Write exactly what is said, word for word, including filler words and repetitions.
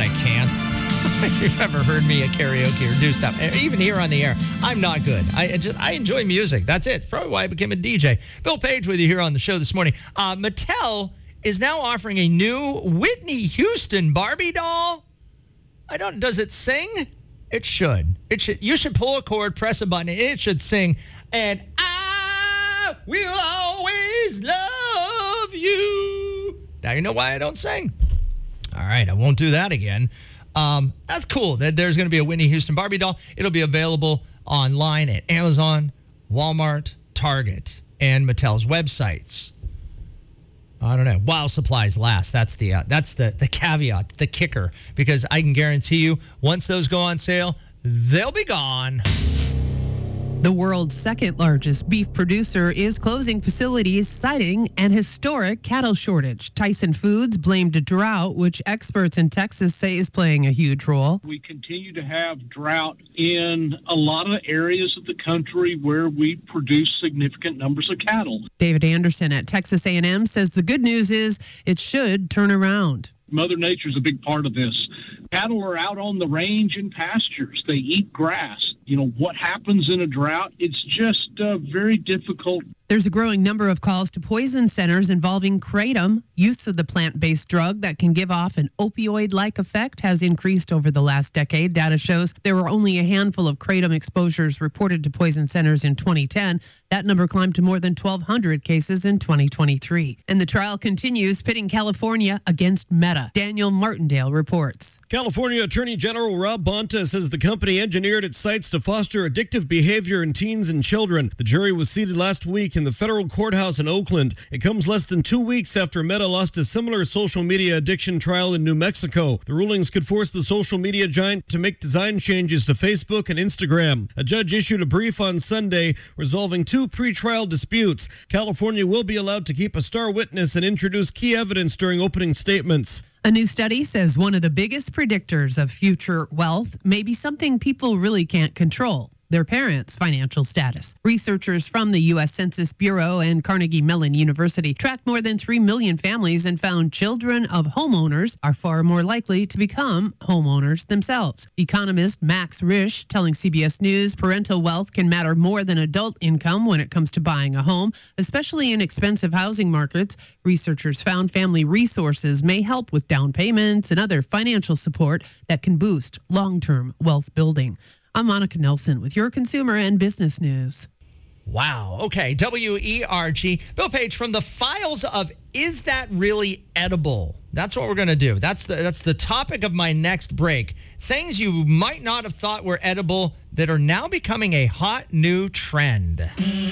I can't. If you've ever heard me at karaoke or do stuff, even here on the air, I'm not good. I just I enjoy music. That's it. Probably why I became a D J. Bill Page with you here on the show this morning. Uh, Mattel is now offering a new Whitney Houston Barbie doll. I don't. Does it sing? It should. It should. You should pull a cord, press a button, and it should sing. And I will always love you. Now you know why I don't sing. All right, I won't do that again. Um, that's cool. That there's going to be a Whitney Houston Barbie doll. It'll be available online at Amazon, Walmart, Target, and Mattel's websites. I don't know. While supplies last. That's the uh, that's the the caveat, the kicker. Because I can guarantee you, once those go on sale, they'll be gone. The world's second largest beef producer is closing facilities, citing an historic cattle shortage. Tyson Foods blamed a drought, which experts in Texas say is playing a huge role. We continue to have drought in a lot of areas of the country where we produce significant numbers of cattle. David Anderson at Texas A and M says the good news is it should turn around. Mother Nature is a big part of this. Cattle are out on the range and pastures. They eat grass. You know, what happens in a drought? It's just uh, very difficult. There's a growing number of calls to poison centers involving kratom. Use of the plant-based drug that can give off an opioid-like effect has increased over the last decade. Data shows there were only a handful of kratom exposures reported to poison centers in twenty ten. That number climbed to more than twelve hundred cases in twenty twenty-three. And the trial continues, pitting California against Meta. Daniel Martindale reports. California Attorney General Rob Bonta says the company engineered its sites to foster addictive behavior in teens and children. The jury was seated last week in the federal courthouse in Oakland. It comes less than two weeks after Meta lost a similar social media addiction trial in New Mexico. The rulings could force the social media giant to make design changes to Facebook and Instagram. A judge issued a brief on Sunday resolving two pre-trial disputes. California will be allowed to keep a star witness and introduce key evidence during opening statements. A new study says one of the biggest predictors of future wealth may be something people really can't control: their parents' financial status. Researchers from the U S Census Bureau and Carnegie Mellon University tracked more than three million families and found children of homeowners are far more likely to become homeowners themselves. Economist Max Risch telling C B S News parental wealth can matter more than adult income when it comes to buying a home, especially in expensive housing markets. Researchers found family resources may help with down payments and other financial support that can boost long-term wealth building. I'm Monica Nelson with your consumer and business news. Wow. Okay. W E R G. Bill Page from the files of Is That Really Edible? That's what we're going to do. That's the that's the topic of my next break. Things you might not have thought were edible that are now becoming a hot new trend.